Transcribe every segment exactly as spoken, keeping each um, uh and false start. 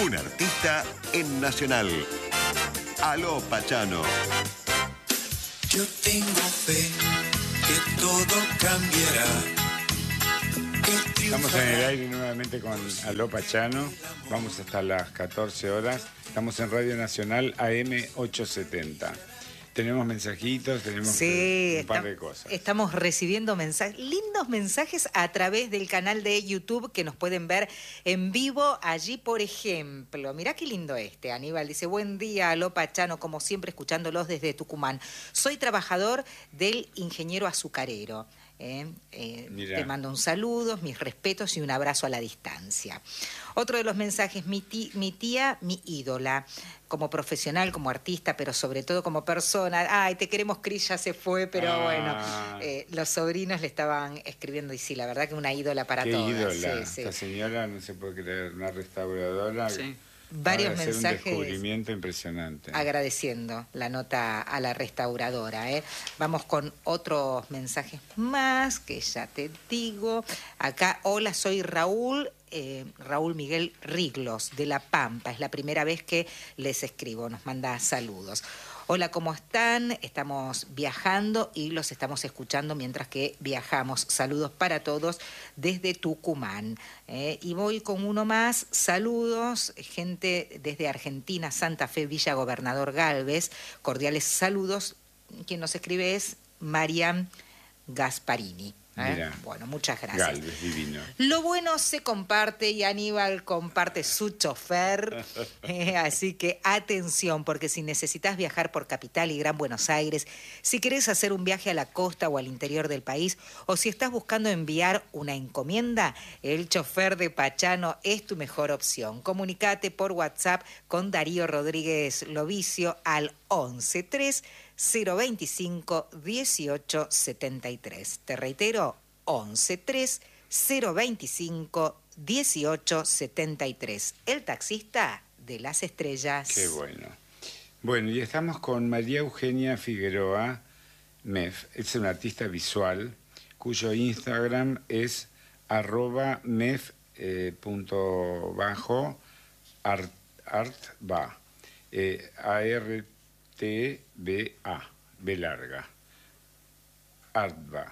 Un artista en Nacional. Aló Pachano. Yo tengo fe que todo cambiará. Que Estamos en el aire nuevamente con Aló Pachano. Vamos hasta las catorce horas. Estamos en Radio Nacional A M ochocientos setenta. Tenemos mensajitos, tenemos sí, un par está, de cosas. Estamos recibiendo mensajes, lindos mensajes a través del canal de YouTube que nos pueden ver en vivo allí, por ejemplo. Mirá qué lindo este, Aníbal. Dice, buen día, Aló Pachano, como siempre escuchándolos desde Tucumán. Soy trabajador del ingeniero azucarero. Eh, eh, te mando un saludo, mis respetos y un abrazo a la distancia. Otro de los mensajes, mi tía, mi tía, mi ídola, como profesional, como artista, pero sobre todo como persona. Ay, te queremos, Cris, ya se fue, pero ah. bueno, eh, los sobrinos le estaban escribiendo y sí, la verdad que una ídola para ¿Qué todas. ídola? Sí, sí. Esta señora, no se puede creer, una restauradora. Sí. Varios mensajes. Un descubrimiento impresionante. Agradeciendo la nota a la restauradora. ¿eh? Vamos con otros mensajes más que ya te digo. Acá, hola, soy Raúl. Eh, Raúl Miguel Riglos, de La Pampa. Es la primera vez que les escribo. Nos manda saludos. Hola, ¿cómo están? Estamos viajando y los estamos escuchando mientras que viajamos. Saludos para todos desde Tucumán. Eh, y voy con uno más. Saludos, gente desde Argentina, Santa Fe, Villa Gobernador Galvez. Cordiales saludos. Quien nos escribe es Marian Gasparini. ¿Eh? Bueno, muchas gracias. Galvez, divino. Lo bueno se comparte y Aníbal comparte su chofer. Eh, así que atención, porque si necesitas viajar por Capital y Gran Buenos Aires, si querés hacer un viaje a la costa o al interior del país, o si estás buscando enviar una encomienda, el chofer de Pachano es tu mejor opción. Comunicate por WhatsApp con Darío Rodríguez Lovicio al once tres cero veinticinco dieciocho setenta y tres. Te reitero, once tres cero veinticinco dieciocho setenta y tres. El taxista de las estrellas. Qué bueno. Bueno, y estamos con María Eugenia Figueroa Mef. Es una artista visual cuyo Instagram es arroba mef eh, punto bajo art, artba. Eh, A R T B A, B larga, Artba.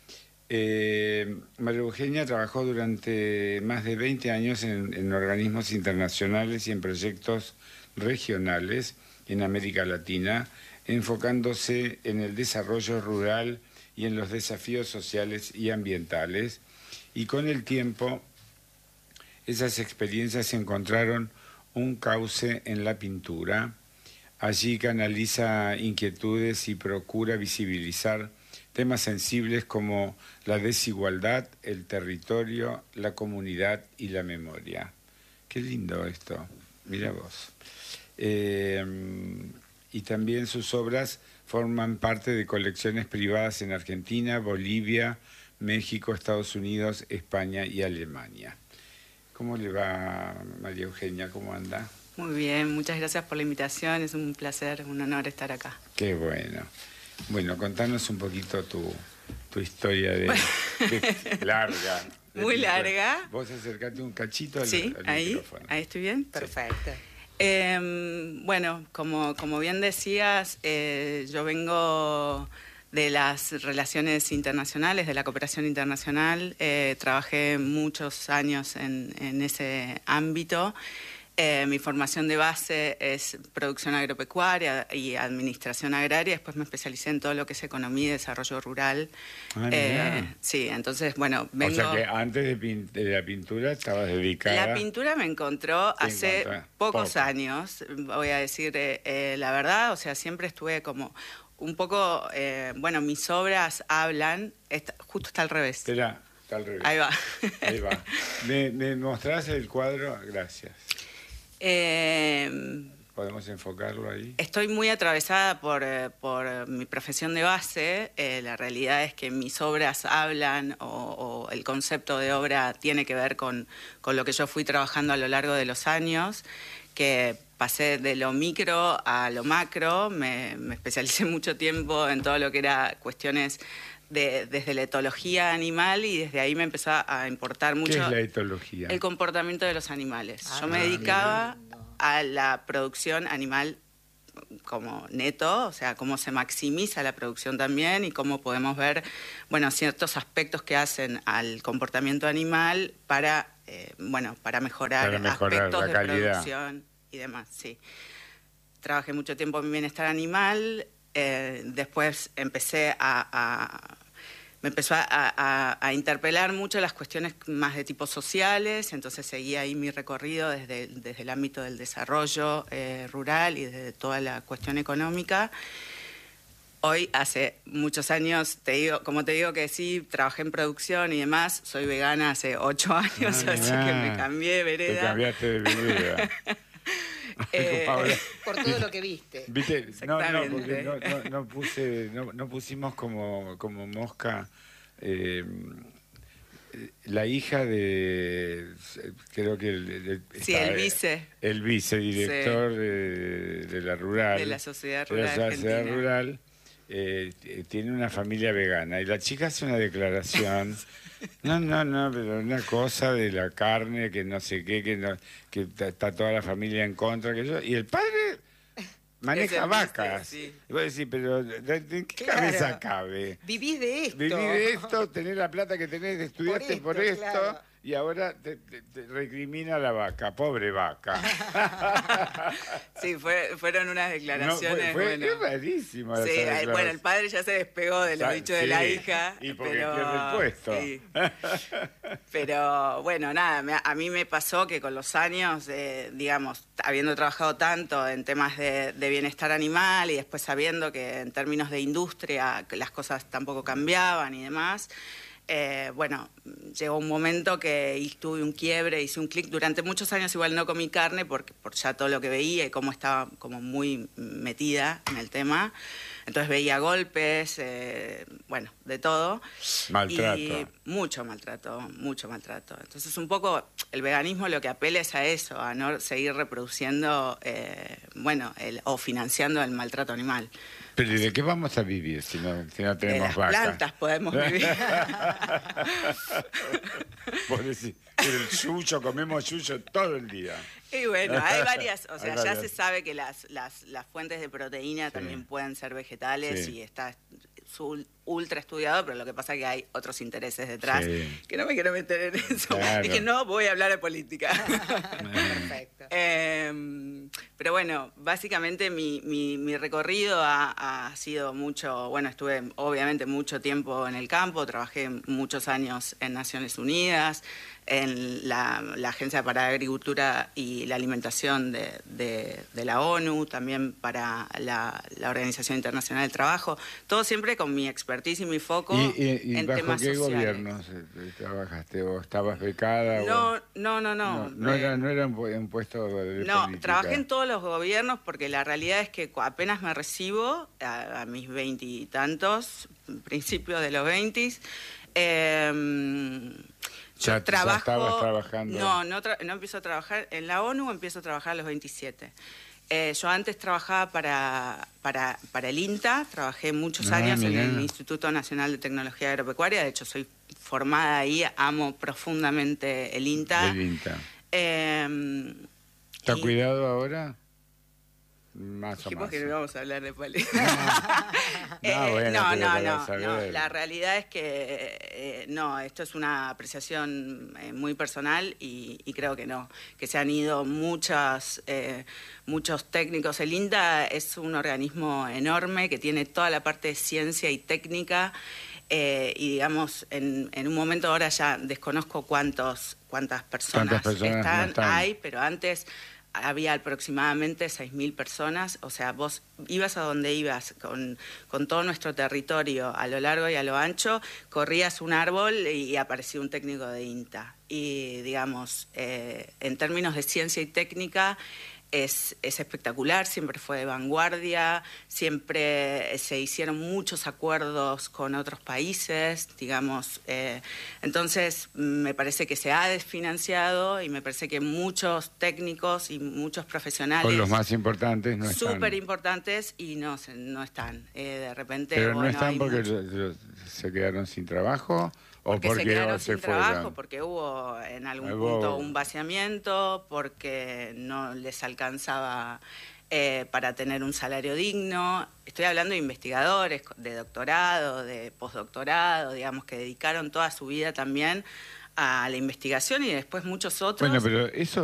Eh, María Eugenia trabajó durante más de veinte años en, en organismos internacionales y en proyectos regionales en América Latina, enfocándose en el desarrollo rural y en los desafíos sociales y ambientales. Y con el tiempo, esas experiencias encontraron un cauce en la pintura. Allí canaliza inquietudes y procura visibilizar temas sensibles como la desigualdad, el territorio, la comunidad y la memoria. Qué lindo esto, mira vos. Eh, y también sus obras forman parte de colecciones privadas en Argentina, Bolivia, México, Estados Unidos, España y Alemania. ¿Cómo le va, María Eugenia? ¿Cómo anda? Muy bien, muchas gracias por la invitación, es un placer, un honor estar acá. Qué bueno. Bueno, contanos un poquito tu, tu historia de, de larga. De Muy pintura. Larga. Vos acercate un cachito al, sí, al ahí, micrófono. Ahí estoy bien. Perfecto. Eh, bueno, como, como bien decías, eh, yo vengo de las relaciones internacionales, de la cooperación internacional. Eh, trabajé muchos años en, en ese ámbito. Eh, mi formación de base es producción agropecuaria y administración agraria. Después me especialicé en todo lo que es economía y desarrollo rural. Ah, eh, sí, entonces, bueno, vengo... O sea que antes de, pin de la pintura estabas dedicada... La pintura me encontró Te hace encontré. pocos Poco. años, voy a decir eh, eh, la verdad. O sea, siempre estuve como un poco... Eh, bueno, mis obras hablan... Está, justo está al revés. Espera, está al revés. Ahí va. Ahí va. ¿Me, me mostrás el cuadro? Gracias. Eh, ¿Podemos enfocarlo ahí? Estoy muy atravesada por, eh, por mi profesión de base. Eh, la realidad es que mis obras hablan o, o el concepto de obra tiene que ver con, con lo que yo fui trabajando a lo largo de los años, que pasé de lo micro a lo macro. Me, me especialicé mucho tiempo en todo lo que era cuestiones de, desde la etología animal, y desde ahí me empezó a importar mucho... ¿Qué es la etología? El comportamiento de los animales. Ah, Yo me mira. dedicaba a la producción animal como neto, o sea, cómo se maximiza la producción también y cómo podemos ver, bueno, ciertos aspectos que hacen al comportamiento animal para, eh, bueno, para mejorar, para mejorar aspectos la de calidad. producción y demás, sí. Trabajé mucho tiempo en bienestar animal, eh, después empecé a... a me empezó a, a, a interpelar mucho las cuestiones más de tipo sociales, entonces seguí ahí mi recorrido desde, desde el ámbito del desarrollo eh, rural y desde toda la cuestión económica. Hoy, hace muchos años, te digo, como te digo que sí, trabajé en producción y demás, soy vegana hace ocho años, Ah, así que me cambié de vereda. Te cambiaste de vereda. Eh, Por todo lo que viste. ¿Viste? No, no, Exactamente. porque no, no, no puse, no, no pusimos como, como mosca eh, la hija de, creo que el, el- Sí, está, el vice. el vicedirector de, de la rural, De la Sociedad de la Rural Sociedad Argentina. Rural, eh, t- tiene una familia vegana y la chica hace una declaración. No, no, no, pero una cosa de la carne, que no sé qué, que no, que ta- está toda la familia en contra, que yo, y el padre maneja Es el vacas. vice, sí. Y vos decís, pero ¿de, de qué Claro. cabeza cabe? Vivís de esto. Viví de esto, tenés la plata que tenés, estudiaste por Por esto, esto, claro. y ahora te, te- te recrimina la vaca, pobre vaca. Sí, fue, fueron unas No, declaraciones, fue, fue bueno. es rarísima Sí, esa eh, bueno, declaración. el padre ya se despegó de los Sa- dichos de sí, la hija. y porque pero, pierde el puesto. sí. Pero bueno, nada, me- a mí me pasó que con los años, eh, digamos, habiendo trabajado tanto en temas de, de bienestar animal y después sabiendo que en términos de industria que las cosas tampoco cambiaban y demás, eh, bueno, llegó un momento que y tuve un quiebre, hice un clic. Durante muchos años igual no comí carne porque, por ya todo lo que veía y cómo estaba como muy metida en el tema. Entonces veía golpes, eh, bueno, de todo. Maltrato. Y mucho maltrato, mucho maltrato. Entonces un poco el veganismo lo que apela es a eso, a no seguir reproduciendo, eh, bueno, el, o financiando el maltrato animal. Pero ¿y de qué vamos a vivir si no, si no De tenemos las vaca? plantas podemos vivir. Vos decís, pero el yuyo, comemos yuyo todo el día. Y bueno, hay varias, o Hay sea, ya varias. se sabe que las, las, las fuentes de proteína Sí. también pueden ser vegetales Sí. y está su- ultra estudiado, pero lo que pasa es que hay otros intereses detrás, Sí. que no me quiero meter en eso. Claro. Es que no voy a hablar de política. Perfecto. Eh, pero bueno, básicamente mi, mi, mi recorrido ha, ha sido mucho, bueno, estuve obviamente mucho tiempo en el campo, trabajé muchos años en Naciones Unidas, en la, la Agencia para la Agricultura y la Alimentación de, de, de la ONU, también para la, la Organización Internacional del Trabajo, todo siempre con mi expertise y mi foco ¿Y, y- y en bajo temas qué sociales. gobiernos eh, trabajaste? ¿O estabas becada? No, o... no, no, no. no, no Eh, era, no era un, pu- un puesto de No, política. trabajé en todos los gobiernos porque la realidad es que cu- apenas me recibo, a, a mis veintitantos, principios de los veintis, eh, Ya- yo ya trabajo... estabas trabajando. No, no, tra- no empiezo a trabajar en la ONU, empiezo a trabajar a los veintisiete. Eh, yo antes trabajaba para, para, para el INTA, trabajé muchos Ah, años mirá. en el Instituto Nacional de Tecnología Agropecuaria, de hecho soy formada ahí, amo profundamente el INTA. Del INTA. Eh, ¿Está y- cuidado ahora? Más o Dijimos menos. que no íbamos a hablar de política. No, bueno, no, pero no, para no, saber. no. La realidad es que eh, no, esto es una apreciación eh, muy personal y, y creo que no, que se han ido muchas, eh, muchos técnicos. El INTA es un organismo enorme que tiene toda la parte de ciencia y técnica. Eh, y digamos, en, en un momento ahora ya desconozco cuántos, cuántas personas, ¿Cuántas personas no están, están? hay, pero antes había aproximadamente seis mil personas, o sea, vos ibas a donde ibas con, con todo nuestro territorio a lo largo y a lo ancho, corrías un árbol y aparecía un técnico de INTA. Y digamos, eh, en términos de ciencia y técnica, Es, es espectacular, siempre fue de vanguardia, siempre se hicieron muchos acuerdos con otros países, digamos. Eh, entonces, me parece que se ha desfinanciado y me parece que muchos técnicos y muchos profesionales Con los más importantes no están. súper importantes y no, se- no están. Eh, de repente, Pero no bueno, están hay porque mucho- lo- lo- se quedaron sin trabajo ¿O porque, porque se quedaron se sin trabajo, fueron? porque hubo en algún Hubo- punto un vaciamiento, porque no les alcanzaba eh, para tener un salario digno. Estoy hablando de investigadores de doctorado, de postdoctorado, digamos, que dedicaron toda su vida también a la investigación y después muchos otros. Bueno, pero eso